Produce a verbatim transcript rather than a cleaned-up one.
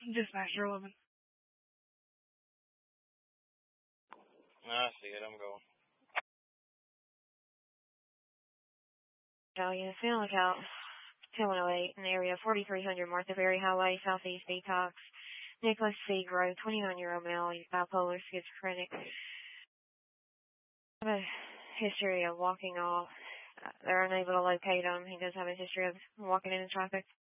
Dispatcher eleven. I see it. I'm going. Oh, yeah, stay on lookout. ten one oh eight in the area forty-three hundred Martha Berry Highway, Southeast Detox. Nicholas C. Grove, twenty-nine-year-old male, bipolar, schizophrenic. Have a history of walking off. Uh, they're unable to locate him. He does have a history of walking into traffic.